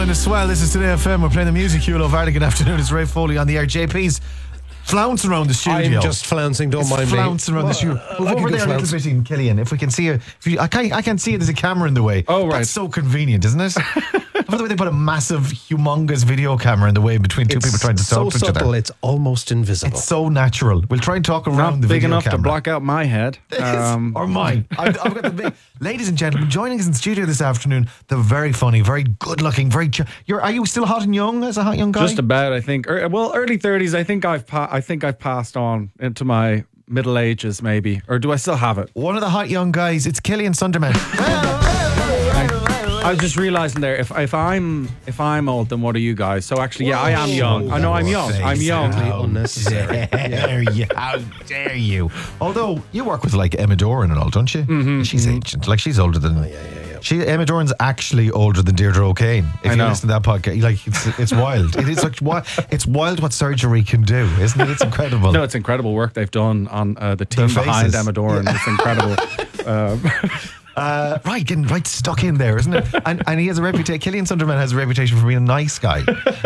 Colin as well. This is Today FM. We're playing the music. Hugh Lovardi. Good afternoon. It's Ray Foley on the air. JP's flouncing around the studio. I'm just flouncing, don't mind me. Flouncing around the studio. Move over there a little bit in, Killian, if we can see you. I can't see it. There's a camera in the way. Oh, right. That's so convenient, isn't it? By the way, they put a massive, humongous video camera in the way between two people trying to talk to each other. So subtle, it's almost invisible. It's so natural. We'll try and talk around Not the big video enough camera. to block out my head. Or mine. I've got the big. Ladies and gentlemen, joining us in the studio this afternoon, the very funny, very good-looking, are you still hot and young as a hot young guy? Just about, I think. Early 30s. I think I've passed on into my middle ages, maybe. Or do I still have it? One of the hot young guys. It's Killian Sunderman. I was just realising there, if I'm old, then what are you guys? So actually, yeah, I am young. I know I'm young. I'm young. Unnecessary. How dare you? Although you work with like Emma Doran and all, don't you? Mm-hmm. She's ancient. Like she's older than. Emma Doran's actually older than Deirdre O'Kane. If you listen to that podcast, like it's wild. It is like it's wild what surgery can do, isn't it? It's incredible. No, it's incredible work they've done on the team behind Emma Doran. Yeah. It's incredible. Right, getting right stuck in there, isn't it? And he has a reputation. Killian Sunderman has a reputation for being a nice guy,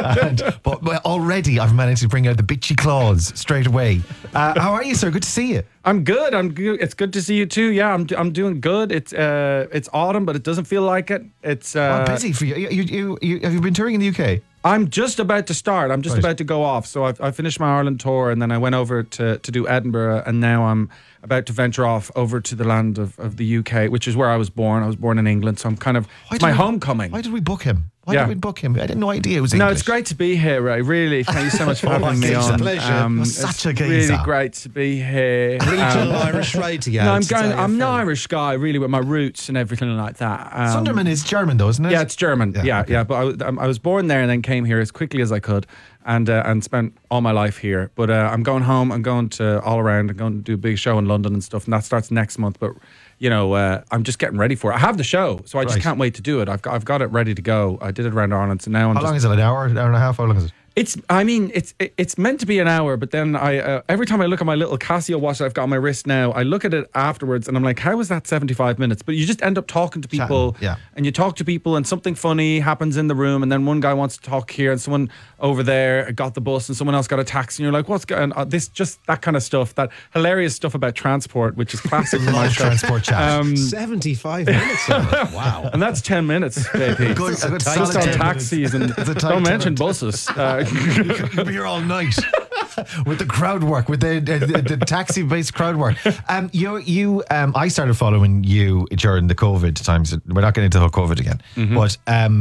but already I've managed to bring out the bitchy claws straight away. How are you, sir? Good to see you. I'm good. It's good to see you too. Yeah, I'm doing good. It's autumn, but it doesn't feel like it. It's busy for you. You have you been touring in the UK? I'm just about to start. I'm just about to go off. So I finished my Ireland tour, and then I went over to do Edinburgh, and now I'm about to venture off over to the land of the UK, which is where I was born. I was born in England, so I'm kind of it's my homecoming. Why did we book him? Why did we book him? I had no idea it was English. No, it's great to be here, Ray. Really, thank you so much for having me on. Pleasure. Such a geezer. Really great to be here. Regional Irish radio. No, I'm an Irish guy, really, with my roots and everything like that. Sunderman is German, though, isn't it? Yeah, it's German. Yeah. But I was born there and then came here as quickly as I could, and spent all my life here. But I'm going home. I'm going to all around. I'm going to do a big show in London and stuff, and that starts next month. But I'm just getting ready for it. I have the show, so I just can't wait to do it. I've got it ready to go. I did it around Ireland, so now How long is it? An hour and a half? How long is it? It's meant to be an hour, but then every time I look at my little Casio watch that I've got on my wrist now, I look at it afterwards and I'm like, how was that 75 minutes? But you just end up talking to people, and you talk to people, and something funny happens in the room, and then one guy wants to talk here, and someone over there got the bus, and someone else got a taxi, and you're like, what's going on? This just that kind of stuff, that hilarious stuff about transport, which is classic for my show. Transport chat. 75 minutes. Wow, and that's 10 minutes, baby. Just on taxis and don't mention buses. You'll be here all night with the crowd work, with the taxi-based crowd work. I started following you during the COVID times. We're not getting into the whole COVID again, but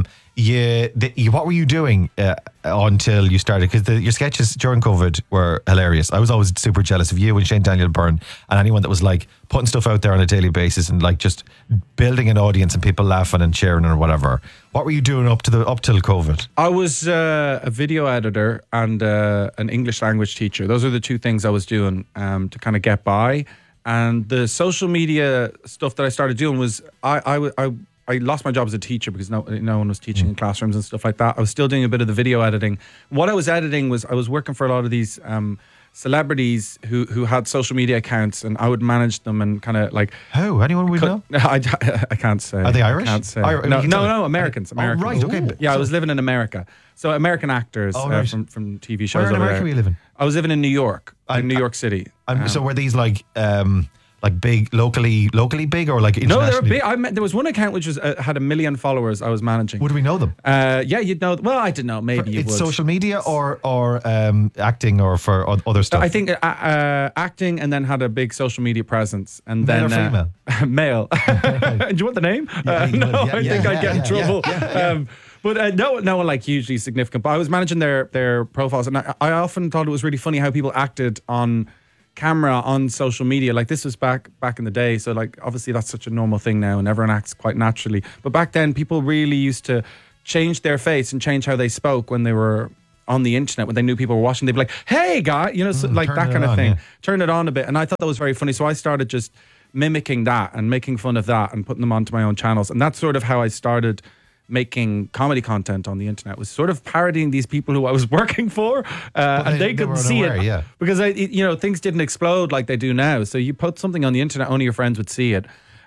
what were you doing until you started? Because your sketches during COVID were hilarious. I was always super jealous of you and Shane Daniel Byrne and anyone that was like putting stuff out there on a daily basis and like just building an audience and people laughing and cheering or whatever. What were you doing up till COVID? I was a video editor and an English language teacher. Those are the two things I was doing to kind of get by. And the social media stuff that I started doing was I lost my job as a teacher because no one was teaching in classrooms and stuff like that. I was still doing a bit of the video editing. What I was editing was I was working for a lot of these celebrities who had social media accounts, and I would manage them and kind of like. Who? Anyone we know? I can't say. Are they Irish? I can't say. No, Americans. Oh, right, okay. Yeah, I was living in America. So American actors from TV shows. Where in America were you living? I was living in New York, in New York City. So were these like big, locally big, or like internationally? No, they were big. There was one account which was had 1 million followers I was managing. Would we know them? Yeah, you'd know. Well, I didn't know. Maybe you would. It's social media or acting or for other stuff? I think acting, and then had a big social media presence. And male then or female? Male. Do you want the name? I think I'd get in trouble. But no one like hugely significant. But I was managing their profiles, and I often thought it was really funny how people acted on camera on social media. Like this was back in the day, so like obviously that's such a normal thing now and everyone acts quite naturally, but back then people really used to change their face and change how they spoke when they were on the internet. When they knew people were watching, they'd be like, hey guy, so like that kind of thing, turn it on a bit. And I thought that was very funny, so I started just mimicking that and making fun of that and putting them onto my own channels. And that's sort of how I started making comedy content on the internet, was sort of parodying these people who I was working for, and they couldn't see it because things didn't explode like they do now. So you put something on the internet, only your friends would see it.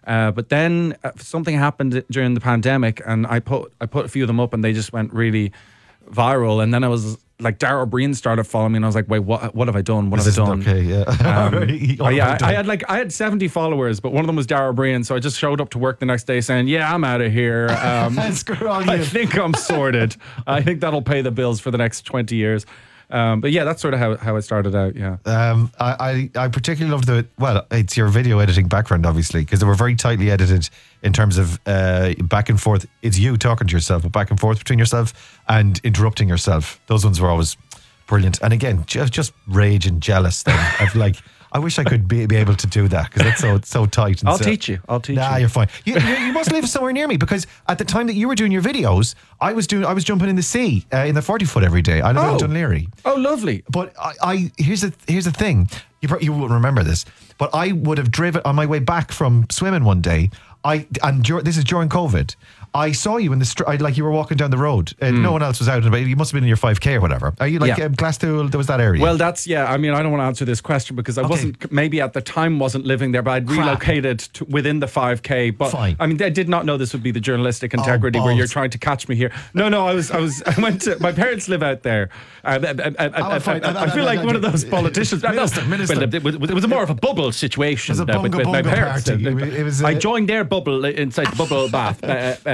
But then something happened during the pandemic, and I put a few of them up, and they just went really viral. And then I was like, Dara Breen started following me, and I was like, wait, what have I done? What have I done? Okay, yeah. I had 70 followers, but one of them was Dara Breen, so I just showed up to work the next day saying, yeah, I'm out of here. Screw on you. I think I'm sorted. I think that'll pay the bills for the next 20 years. But yeah, that's sort of how it started out. Yeah. I particularly love it's your video editing background, obviously, because they were very tightly edited in terms of back and forth. It's you talking to yourself, but back and forth between yourself and interrupting yourself. Those ones were always brilliant. And again, just rage and jealous then of like, I wish I could be able to do that because it's so tight. And I'll teach you. Nah, you're fine. You must live somewhere near me because at the time that you were doing your videos, I was jumping in the sea in the 40-foot every day. I live in Dunleary. Oh, lovely. But here's the thing. You wouldn't remember this, but I would have driven on my way back from swimming one day. This is during COVID. I saw you in the street, like you were walking down the road. No one else was out, but you must have been in your 5K or whatever. Are you like Glassstool? There was that area. Well, I mean, I don't want to answer this question because I wasn't, maybe at the time wasn't living there, but I'd relocated within the 5K. But fine. I mean, I did not know this would be the journalistic integrity where you're trying to catch me here. No, I went to, my parents live out there. I feel like one of those politicians. Minister. It was more of a bubble situation with my parents. Party. I joined their bubble inside the bubble bath.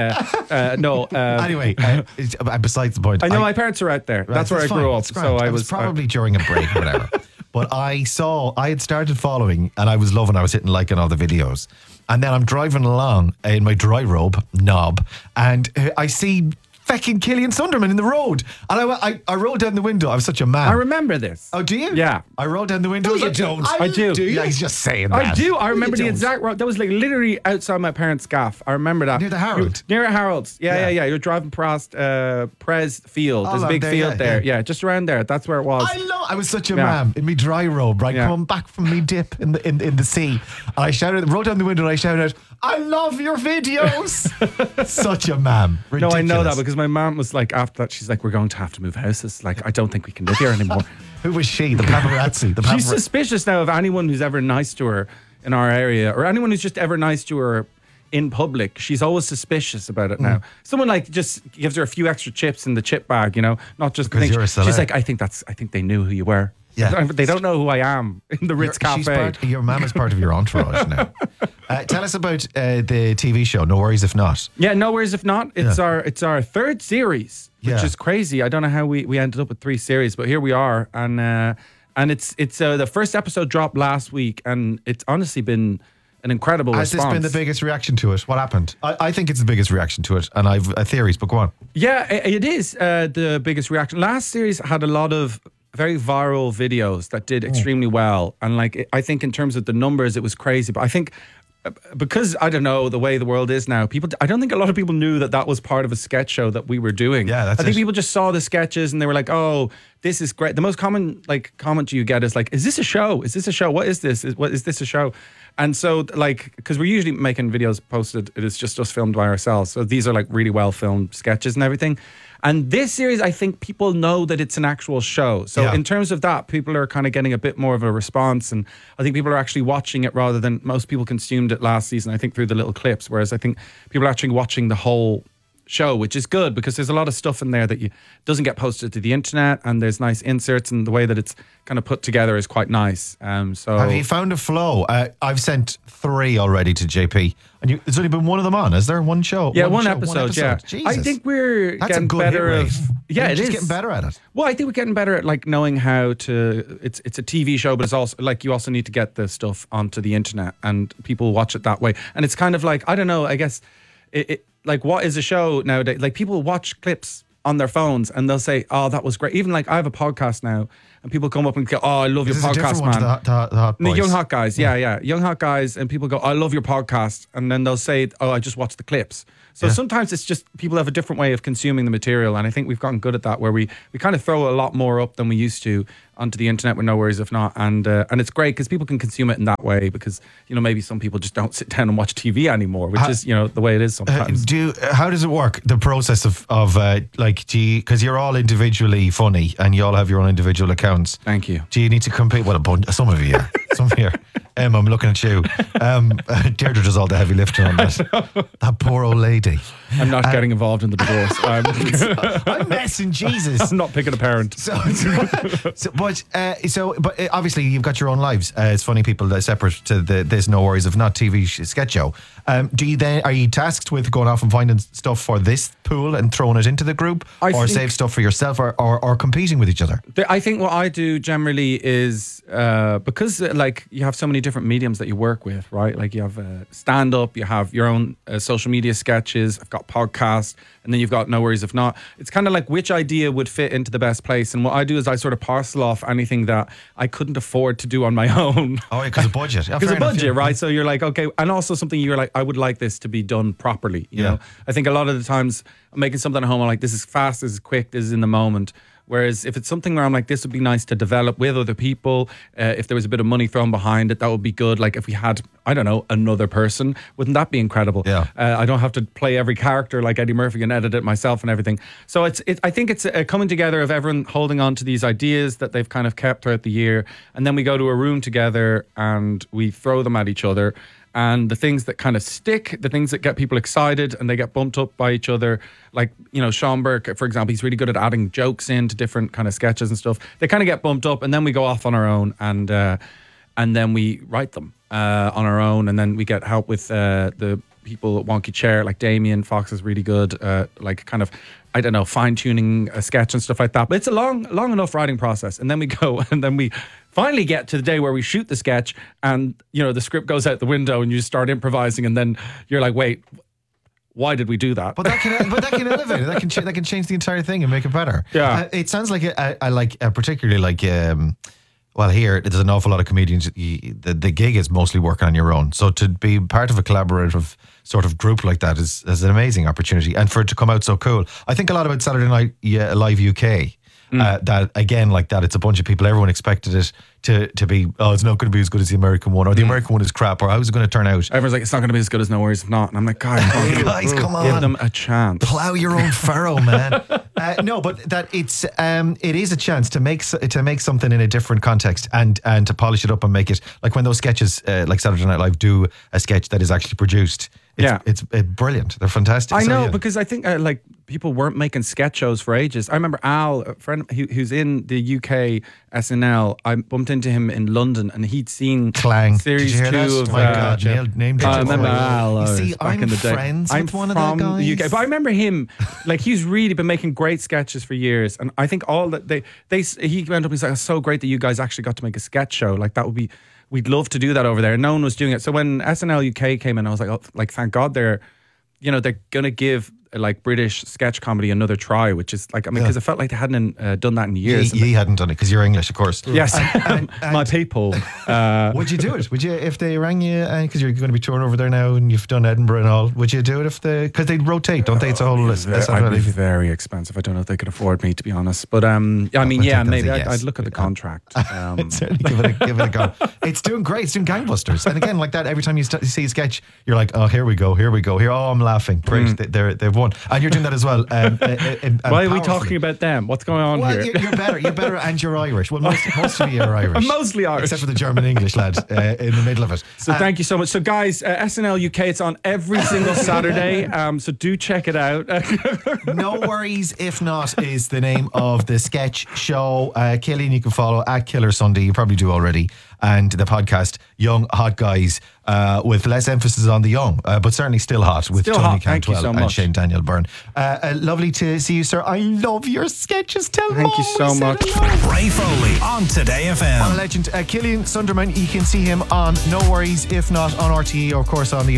Anyway, besides the point. I know my parents are out there. Right, that's where I grew up. So I was probably during a break or whatever. But I had started following and I was hitting like on all the videos. And then I'm driving along in my dry robe knob and I see fecking Killian Sunderman in the road. And I rolled down the window. I was such a man. I remember this. Oh, do you? Yeah. I rolled down the window. No, you don't. I do. Yeah, he's just saying that. I do. I remember the don't. exact road. That was like literally outside my parents' gaff. I remember that. Near the Harold? Near Harold's. Yeah. You're driving past Prez Field. There's a big field there. Yeah, just around there. That's where it was. I was such a man in my dry robe, right? Coming back from me dip in the sea. And I rolled down the window and I shouted out, I love your videos. Such a man. Ridiculous. No, I know that because my mom was like, after that, she's like, we're going to have to move houses. Like, I don't think we can live here anymore. Who was she? The paparazzi. She's suspicious now of anyone who's ever nice to her in our area or anyone who's just ever nice to her in public. She's always suspicious about it now. Someone like just gives her a few extra chips in the chip bag, not just because you're a celeb. She's like, I think they knew who you were. Yeah. They don't know who I am in the Ritz Cafe. Your mum is part of your entourage now. Tell us about the TV show, No Worries If Not. Yeah, No Worries If Not. It's our third series, which is crazy. I don't know how we ended up with 3 series, but here we are. And it's the first episode dropped last week, and it's honestly been an incredible response. Has this been the biggest reaction to it? What happened? I think it's the biggest reaction to it, and I've theories, but go on. Yeah, it is the biggest reaction. Last series had a lot of very viral videos that did extremely well. And like, I think in terms of the numbers, it was crazy. But I think because, I don't know, the way the world is now, I don't think a lot of people knew that was part of a sketch show that we were doing. Yeah, that's I think people just saw the sketches and they were like, oh, this is great. The most common comment you get is like, is this a show? Is this a show? What is this? Is this a show? And so like, because we're usually making videos posted, it is just us filmed by ourselves. So these are like really well filmed sketches and everything. And this series, I think people know that it's an actual show. So in terms of that, people are kind of getting a bit more of a response. And I think people are actually watching it rather than most people consumed it last season, I think through the little clips. Whereas I think people are actually watching the whole show, which is good because there's a lot of stuff in there that doesn't get posted to the internet, and there's nice inserts, and the way that it's kind of put together is quite nice. So have you found a flow? I've sent 3 already to JP, and there's only been one of them on. Is there one show? Yeah, one episode. Yeah, Jesus. I think we're getting better. It is getting better at it. Well, I think we're getting better at like knowing how to. It's a TV show, but it's also like you also need to get the stuff onto the internet, and people watch it that way. And it's kind of like, I don't know. I guess like, what is a show nowadays? Like, people watch clips on their phones and they'll say, oh, that was great. Even like, I have a podcast now and people come up and go, oh, I love your podcast, man. The Hot Boys. Young Hot Guys. Yeah. Young Hot Guys. And people go, I love your podcast. And then they'll say, oh, I just watched the clips. So sometimes it's just people have a different way of consuming the material. And I think we've gotten good at that, where we kind of throw a lot more up than we used to onto the internet with No Worries If Not. And it's great because people can consume it in that way because, maybe some people just don't sit down and watch TV anymore, which is, the way it is sometimes. How does it work? The process of because you're all individually funny and you all have your own individual accounts. Thank you. Do you need to compete? Well, some of you, yeah. Some of you. Emma, I'm looking at you. Deirdre does all the heavy lifting on that. That poor old lady. I'm not getting involved in the divorce. I'm messing, Jesus. I'm not picking a parent. But obviously you've got your own lives. It's funny, people that are separate to this No Worries If Not TV sketch show. Are you tasked with going off and finding stuff for this pool and throwing it into the group, or save stuff for yourself, or competing with each other? I think what I do generally is because like you have so many different mediums that you work with, right? Like you have stand up, you have your own social media sketches. I've got podcasts, and then you've got No Worries If Not. It's kind of like which idea would fit into the best place. And what I do is I sort of parcel off anything that I couldn't afford to do on my own. Oh, because of budget. Because of budget, right? So you're like, okay, and also something you're like, I would like this to be done properly. You know, I think a lot of the times I'm making something at home, I'm like, this is fast, this is quick, this is in the moment. Whereas if it's something where I'm like, this would be nice to develop with other people, if there was a bit of money thrown behind it, that would be good. Like if we had, I don't know, another person, wouldn't that be incredible? Yeah. I don't have to play every character like Eddie Murphy and edit it myself and everything. So I think it's a coming together of everyone holding on to these ideas that they've kind of kept throughout the year. And then we go to a room together and we throw them at each other. And the things that kind of stick, the things that get people excited and they get bumped up by each other, like, you know, Sean Burke, for example, he's really good at adding jokes into different kind of sketches and stuff. They kind of get bumped up, and then we go off on our own and then we write them on our own, and then we get help with the people at Wonky Chair, like Damien Fox is really good, like kind of, I don't know, fine-tuning a sketch and stuff like that. But it's a long enough writing process. And then we go and then we finally get to the day where we shoot the sketch and, you know, the script goes out the window and you start improvising, and then you're like, wait, why did we do that? But that can elevate it. That can change the entire thing and make it better. Yeah. It sounds like I like particularly like well, here there's an awful lot of comedians. The gig is mostly working on your own. So to be part of a collaborative sort of group like that is an amazing opportunity, and for it to come out so cool. I think a lot about Saturday Night Live UK. That again, like that, it's a bunch of people. Everyone expected it to be, oh, it's not going to be as good as the American one, or the American one is crap, or how is it going to turn out? Everyone's like, it's not going to be as good as No Worries If Not. And I'm like, guys, come on, give them a chance. Plow your own furrow, man. No, but that it is a chance to make something in a different context and to polish it up and make it like when those sketches like Saturday Night Live do a sketch that is actually produced. It's brilliant. They're fantastic. I know, because I think like people weren't making sketch shows for ages. I remember Al, a friend who's in the UK SNL. I bumped into him in London, and he'd seen Clang. series Did you hear 2 that? of. My God, named I remember Al. You see, back in the day. friends I'm with one of from the guys. the UK, but I remember him. Like he's really been making great sketches for years, and I think all that he went up and he's like, "It's so great that you guys actually got to make a sketch show. Like that would be." We'd love to do that over there. No one was doing it. So when SNL UK came in, I was like, oh, like, thank God they're going to give like British sketch comedy another try, which is like, I mean, because I felt like they hadn't done that in years. You hadn't done it because you're English, of course. Yes, and my people. Would you do it? Would you, if they rang you, because you're going to be touring over there now and you've done Edinburgh and all, would you do it because they rotate, don't they? It's a whole list. It'd be very expensive. I don't know if they could afford me, to be honest. But I mean, maybe yes. I'd look at the contract. Certainly give it a go. It's doing great. It's doing gangbusters. And again, like that, every time you see a sketch, you're like, oh, here we go. Here, oh, I'm laughing. Great. They've won. And you're doing that as well. Why are we talking about them? What's going on here? You're better, and you're Irish. Well, most of you are Irish. I'm mostly Irish. Except for the German English lad in the middle of it. So thank you so much. So guys, SNL UK, it's on every single Saturday. So do check it out. No Worries If Not is the name of the sketch show. Killian, you can follow at Killer Sunday. You probably do already. And the podcast, Young Hot Guys, with less emphasis on the young, but certainly still hot with Tony Cantwell and Shane Daniel Byrne. Lovely to see you, sir. I love your sketches. Thank you so much. Ray Foley on Today FM. What a legend. Killian Sunderman, you can see him on No Worries If Not on RTE, or of course on the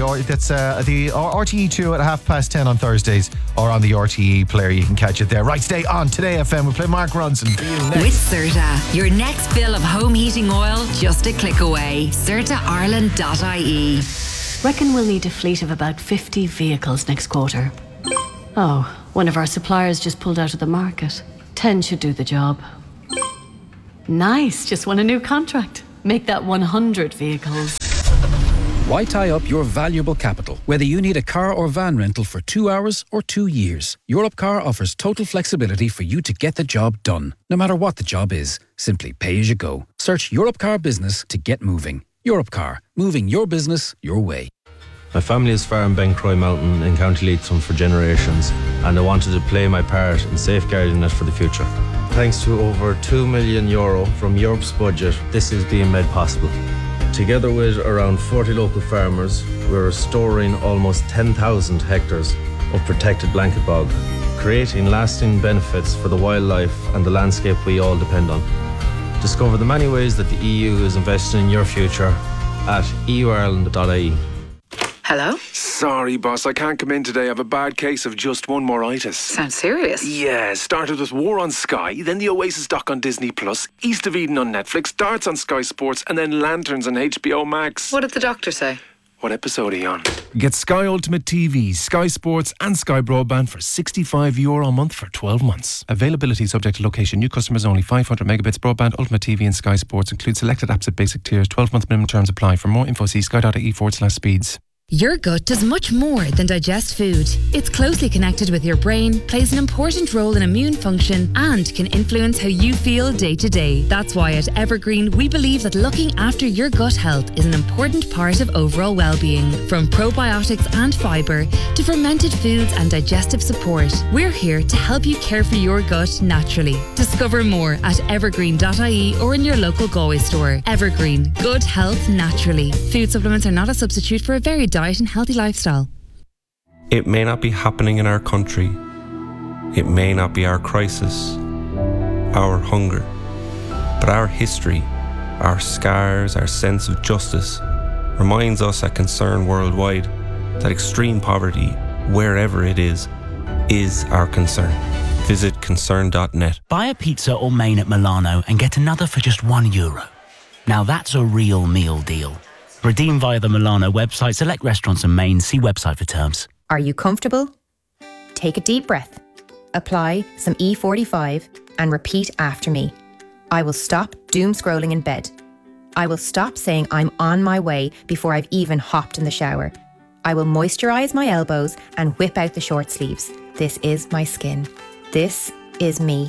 RTE2 at 10:30 on Thursdays, or on the RTE player. You can catch it there. Right, stay on Today FM. We'll play Mark Ronson. With CERTA, your next bill of home heating oil just a click away. CERTAIreland.ie. Reckon we'll need a fleet of about 50 vehicles next quarter. Oh, one of our suppliers just pulled out of the market. 10 should do the job. Nice, just won a new contract. Make that 100 vehicles. Why tie up your valuable capital, whether you need a car or van rental for 2 hours or 2 years? Europcar offers total flexibility for you to get the job done, no matter what the job is. Simply pay as you go. Search Europcar Business to get moving. Europcar, moving your business your way. My family is farm Bencroy Mountain in County Leitrim for generations, and I wanted to play my part in safeguarding it for the future. Thanks to over €2 million from Europe's budget, this is being made possible. Together with around 40 local farmers, we're restoring almost 10,000 hectares of protected blanket bog, creating lasting benefits for the wildlife and the landscape we all depend on. Discover the many ways that the EU is investing in your future at euireland.ie. Hello? Sorry, boss, I can't come in today. I have a bad case of just one more-itis. Sounds serious. Yeah, started with War on Sky, then the Oasis doc on Disney+, East of Eden on Netflix, Darts on Sky Sports, and then Lanterns on HBO Max. What did the doctor say? What episode are you on? Get Sky Ultimate TV, Sky Sports and Sky Broadband for €65 a month for 12 months. Availability subject to location. New customers only. 500 megabits broadband, Ultimate TV and Sky Sports. Include selected apps at basic tiers. 12-month minimum terms apply. For more info, see sky.ie/speeds. Your gut does much more than digest food. It's closely connected with your brain, plays an important role in immune function, and can influence how you feel day to day. That's why at Evergreen, we believe that looking after your gut health is an important part of overall well-being. From probiotics and fibre to fermented foods and digestive support, we're here to help you care for your gut naturally. Discover more at evergreen.ie or in your local Galway store. Evergreen, good health naturally. Food supplements are not a substitute for a varied diet and healthy lifestyle. It may not be happening in our country. It may not be our crisis, our hunger, but our history, our scars, our sense of justice reminds us at Concern Worldwide that extreme poverty, wherever it is our concern. Visit concern.net. Buy a pizza or main at Milano and get another for just €1. Now that's a real meal deal. Redeem via the Milano website. Select restaurants and mains. See website for terms. Are you comfortable? Take a deep breath. Apply some E45 and repeat after me. I will stop doom scrolling in bed. I will stop saying I'm on my way before I've even hopped in the shower. I will moisturize my elbows and whip out the short sleeves. This is my skin. This is me.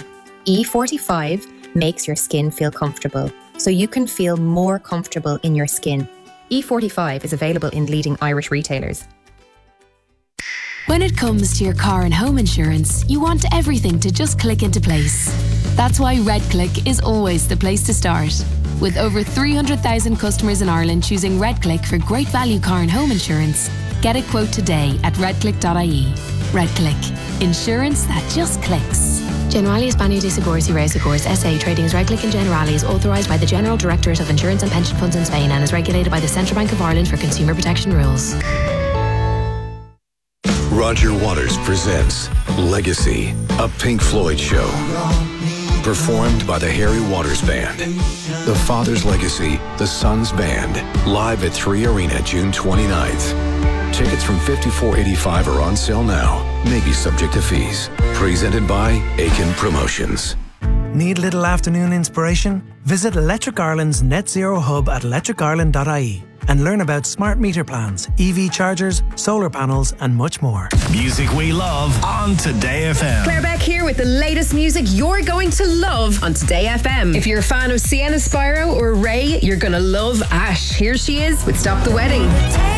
E45 makes your skin feel comfortable, so you can feel more comfortable in your skin. E45 is available in leading Irish retailers. When it comes to your car and home insurance, you want everything to just click into place. That's why RedClick is always the place to start. With over 300,000 customers in Ireland choosing RedClick for great value car and home insurance, get a quote today at redclick.ie. RedClick. Insurance that just clicks. Generali España de Seguros y Reasegurs S.A. trading as RedClick and Generali is authorised by the General Directorate of Insurance and Pension Funds in Spain and is regulated by the Central Bank of Ireland for consumer protection rules. Roger Waters presents Legacy, a Pink Floyd show. Performed by the Harry Waters Band. The Father's Legacy, the Son's Band. Live at 3 Arena, June 29th. Tickets from $54.85 are on sale now. May be subject to fees. Presented by Aiken Promotions. Need little afternoon inspiration? Visit Electric Ireland's Net Zero Hub at electricireland.ie and learn about smart meter plans, EV chargers, solar panels, and much more. Music we love on Today FM. Claire Beck here with the latest music you're going to love on Today FM. If you're a fan of Sienna Spyro or Ray, you're going to love Ash. Here she is with Stop the Wedding.